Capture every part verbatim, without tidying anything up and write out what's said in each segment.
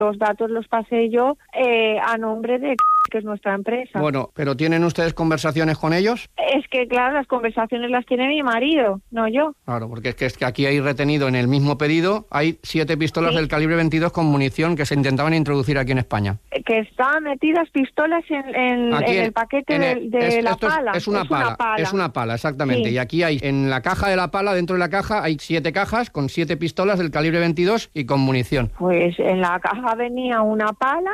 Los datos los pasé yo eh, a nombre de que es nuestra empresa. Bueno, ¿pero tienen ustedes conversaciones con ellos? Es que, claro, las conversaciones las tiene mi marido, no yo. Claro, porque es que, es que aquí hay retenido en el mismo pedido, hay siete pistolas ¿Sí? del calibre veintidós con munición que se intentaban introducir aquí en España. Que estaban metidas pistolas en, en, Aquí en el paquete en el, de, de es, la esto es, pala. Es, una, es pala, una pala. Es una pala, exactamente. Sí. Y aquí hay, en la caja de la pala, dentro de la caja, hay siete cajas con siete pistolas del calibre veintidós y con munición. Pues en la caja venía una pala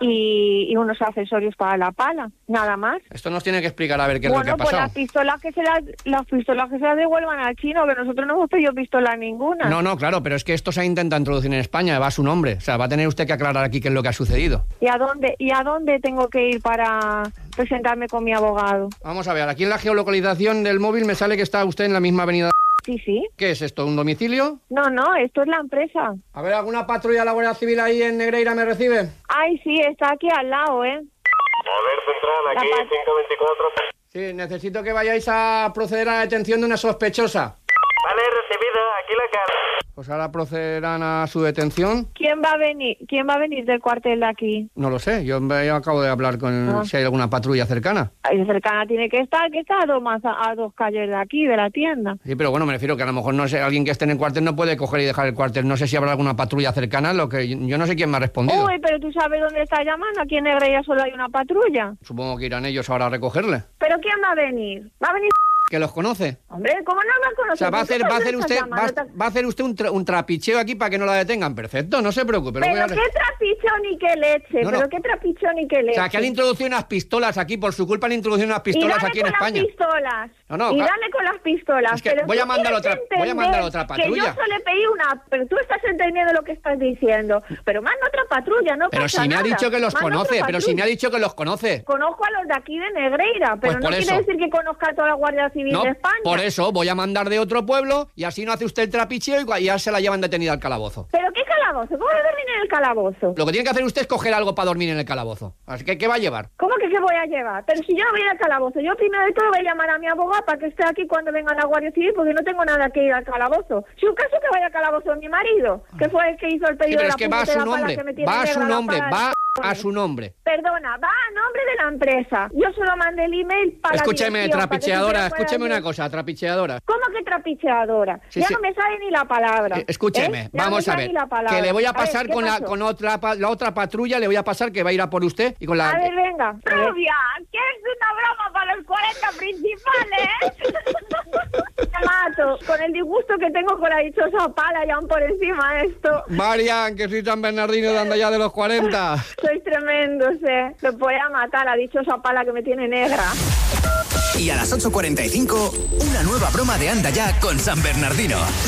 y, y unos accesorios para la pala, nada más. Esto nos tiene que explicar a ver qué bueno, es lo que ha pues pasado. las pistolas que se las, las pistolas que se las devuelvan al chino, que nosotros no hemos pedido pistola ninguna. No, no, claro, pero es que esto se ha intentado introducir en España, va a su nombre. O sea, va a tener usted que aclarar aquí qué es lo que ha sucedido. ¿Y a dónde, y a dónde tengo que ir para presentarme con mi abogado? Vamos a ver, aquí en la geolocalización del móvil me sale que está usted en la misma avenida. Sí, sí. ¿Qué es esto, un domicilio? No, no, esto es la empresa. A ver, ¿alguna patrulla de la Guardia Civil ahí en Negreira me recibe? Ay, sí, está aquí al lado, ¿eh? A ver, central, aquí cinco veinticuatro. Sí, necesito que vayáis a proceder a la detención de una sospechosa. Vale, recibido, aquí la cara. Pues ahora procederán a su detención. ¿Quién va a venir? ¿Quién va a venir del cuartel de aquí? No lo sé, yo, yo acabo de hablar con Ah. si hay alguna patrulla cercana. Ahí cercana tiene que estar, que está a dos, más a, a dos calles de aquí, de la tienda. Sí, pero bueno, me refiero que a lo mejor no sé, alguien que esté en el cuartel no puede coger y dejar el cuartel. No sé si habrá alguna patrulla cercana, lo que yo no sé quién me ha respondido. Uy, pero tú sabes dónde está llamando. Aquí en Negreira solo hay una patrulla. Supongo que irán ellos ahora a recogerle. ¿Pero quién va a venir? ¿Va a venir? ¿Que los conoce? Hombre, ¿cómo no va a conocer? O sea, va a hacer, va a hacer usted, va, va a hacer usted un, tra, un trapicheo aquí para que no la detengan. Perfecto, no se preocupe. Pero voy a... qué trapicheo ni qué leche, No, no. pero qué trapicheo ni qué leche. O sea, que han introducido unas pistolas aquí, por su culpa han introducido unas pistolas aquí en España. Y dale con las pistolas. No, no, y ca- dale con las pistolas. Es que pero voy a tú mandar tienes otra- que voy a mandar entender otra patrulla. Que yo solo pedí una, pero tú estás entendiendo lo que estás diciendo. Pero manda otra patrulla, no Pero pasa si me ha nada. dicho que los Manda conoce, otra pero si patrulla. me ha dicho que los conoce. Conozco a los de aquí de Negreira, pero Pues no por quiere eso. decir que conozca a toda la Guardia Civil No, de España. por eso voy a mandar de otro pueblo y así no hace usted el trapicheo y ya se la llevan detenida al calabozo. ¿Pero qué calabozo? ¿Cómo voy a dormir en el calabozo? Lo que tiene que hacer usted es coger algo para dormir en el calabozo. Así que, ¿qué va a llevar? ¿Cómo que qué voy a llevar? Pero si yo no voy a ir al calabozo, yo primero de todo voy a llamar a mi abogado para que esté aquí cuando venga la Guardia Civil, porque no tengo nada que ir al calabozo. Si un caso que vaya al calabozo es mi marido, que fue el que hizo el Sí, pedido pero de es la que va a su puñetera pala nombre, que me tiene va a su negra la nombre, pala va de a su nombre. Perdona, va a nombre de la empresa. Yo solo mandé el email para Escúcheme, la dirección, para que tú trapicheadora, te lo puedas escúcheme una leer. cosa, trapicheadora. ¿Cómo que trapicheadora? Sí, ya sí. no me sale ni la palabra. Eh, escúcheme, ¿eh? Ya vamos no me a sale ver, ni la palabra. que le voy a ver, pasar ¿qué con la pasó? con otra pa- la otra patrulla, le voy a pasar que va a ir a por usted y con la... A ver, venga. Rubia, que es una broma para los cuarenta principales. Te mato. Con el disgusto que tengo con la dichosa pala y aún por encima de esto. Marian, que soy San Bernardino de anda ya de los cuarenta. Sois tremendos, eh. Te voy a matar, la dichosa pala que me tiene negra. Y a las ocho cuarenta y cinco, una nueva broma de Anda Ya con San Bernardino.